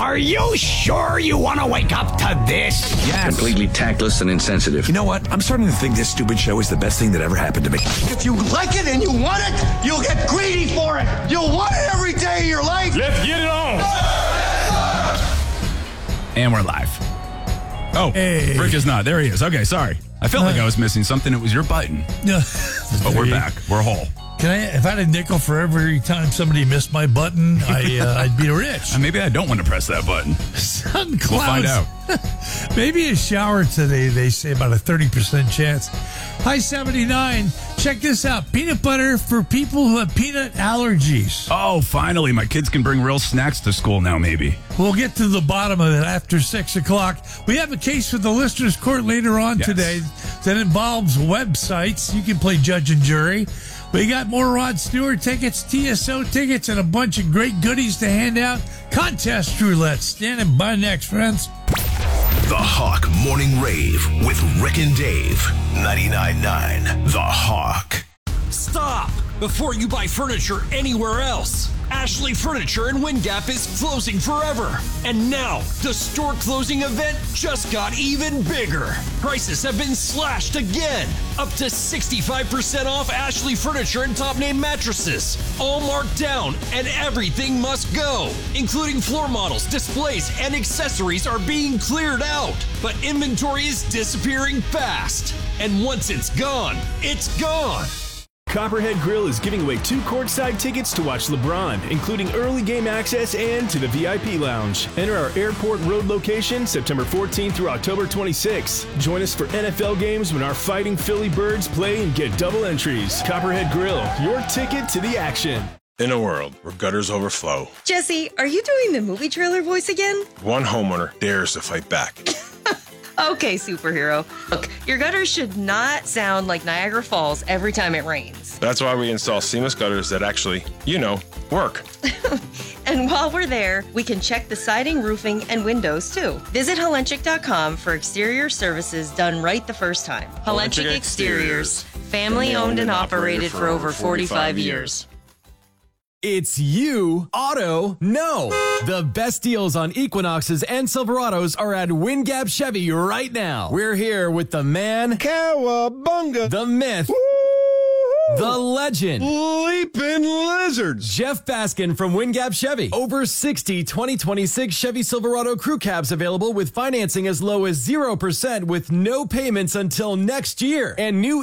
Are you sure you want to wake up to this? Yes. Completely tactless and insensitive. You know what? I'm starting to think this stupid show is the best thing that ever happened to me. If you like it and you want it, you'll get greedy for it. You'll want it every day of your life. Let's get it on. And we're live. Oh, hey. Rick is not. There he is. Okay, sorry. I felt like I was missing something. It was your button. But we're back. We're whole. If I had a nickel for every time somebody missed my button, I'd be rich. Maybe I don't want to press that button. Sun clouds. We'll find out. Maybe a shower today, they say about a 30% chance. High 79. Check this out. Peanut butter for people who have peanut allergies. Oh, finally. My kids can bring real snacks to school now, maybe. We'll get to the bottom of it after 6 o'clock. We have a case for the listeners' court later on today that involves websites. You can play judge and jury. We got more Rod Stewart tickets, TSO tickets, and a bunch of great goodies to hand out. Contest roulette. Standing by next, friends. The Hawk Morning Rave with Rick and Dave. 99.9 The Hawk. Stop before you buy furniture anywhere else. Ashley Furniture in Wind Gap is closing forever. And now, the store closing event just got even bigger. Prices have been slashed again. Up to 65% off Ashley Furniture and top name mattresses. All marked down, and everything must go. Including floor models, displays, and accessories are being cleared out. But inventory is disappearing fast. And once it's gone, it's gone. Copperhead Grill is giving away 2 courtside tickets to watch LeBron, including early game access and to the VIP lounge. Enter our Airport Road location September 14th through October 26th. Join us for NFL games when our Fighting Philly Birds play and get double entries. Copperhead Grill, your ticket to the action. In a world where gutters overflow. Jesse, are you doing the movie trailer voice again? One homeowner dares to fight back. Okay, superhero. Look, your gutters should not sound like Niagara Falls every time it rains. That's why we install seamless gutters that actually, work. And while we're there, we can check the siding, roofing, and windows, too. Visit Helenchik.com for exterior services done right the first time. Helenchik Exteriors. Family owned and operated for over 45 years. It's you, Auto Know. The best deals on Equinoxes and Silverados are at Wind Gap Chevy right now. We're here with the man, Cowabunga, the myth, the legend, Leaping Lizards, Jeff Baskin from Wind Gap Chevy. Over 60 2026 Chevy Silverado crew cabs available with financing as low as 0% with no payments until next year. And new